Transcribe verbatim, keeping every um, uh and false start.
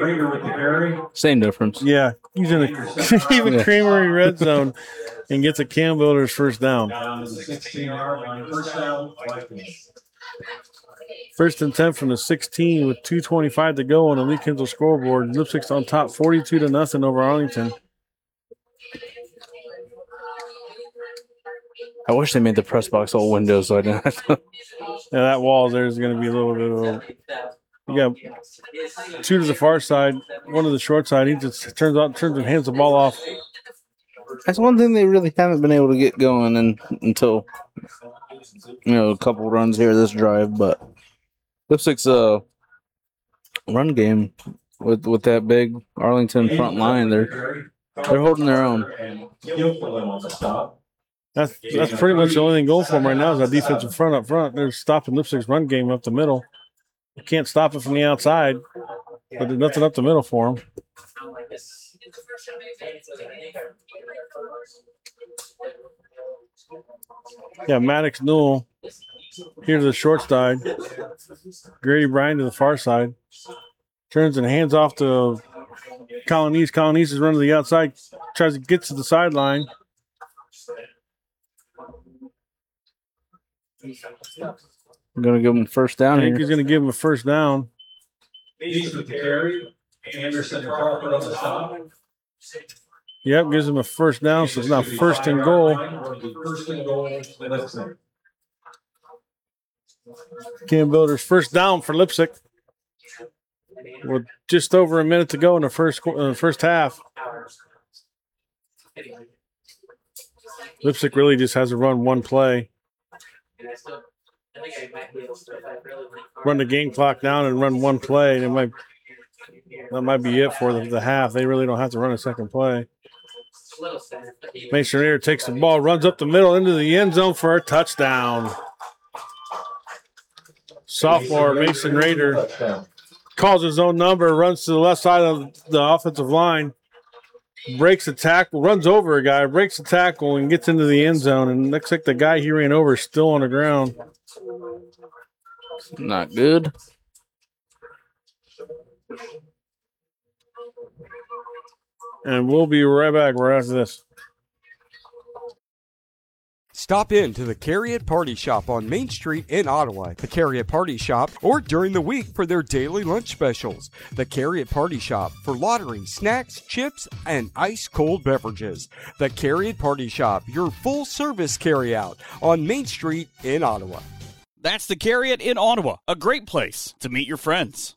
Same difference. Yeah, he's in a even yeah. Creamery red zone and gets a Cam Builders first down. First and ten from the sixteen with two twenty-five to go on the Lee Kinsel scoreboard. Lipscomb's on top forty-two to nothing over Arlington. I wish they made the press box all windows so I didn't have to. Yeah, that wall there is going to be a little bit of a. You got two to the far side, one to the short side. He just turns out, turns and hands the ball off. That's one thing they really haven't been able to get going in, until, you know, a couple runs here this drive. But Lipscomb's uh, run game with with that big Arlington front line, they're they're holding their own. That's that's pretty much the only thing going for them right now is that defensive front up front. They're stopping Lipscomb's run game up the middle. You can't stop it from the outside, but there's nothing up the middle for them. Yeah, Maddox Newell here to the short side. Grady Bryan to the far side. Turns and hands off to Colonies. Colonies is running to the outside, tries to get to the sideline. I'm going to give him first down I think here. he's going to give him a first down. Anderson and Crawford on the stop. Yep, gives him a first down, so it's now first and goal. First and goal. Cam Builders first down for Lipscomb. With just over a minute to go in the first uh, first half. Lipscomb really just has to run one play. Run the game clock down and run one play, and it might that might be it for the, the half. They really don't have to run a second play. Mason Raider takes the ball, runs up the middle into the end zone for a touchdown. Sophomore Mason Raider calls his own number, runs to the left side of the offensive line, breaks the tackle, runs over a guy, breaks the tackle, and gets into the end zone. And looks like the guy he ran over is still on the ground. Not good. And we'll be right back right after this. Stop in to the Carriot Party Shop on Main Street in Ottawa. The Carriot Party Shop, or during the week for their daily lunch specials. The Carriot Party Shop for lottery, snacks, chips, and ice-cold beverages. The Carriot Party Shop, your full-service carry-out on Main Street in Ottawa. That's the Carriot in Ottawa, a great place to meet your friends.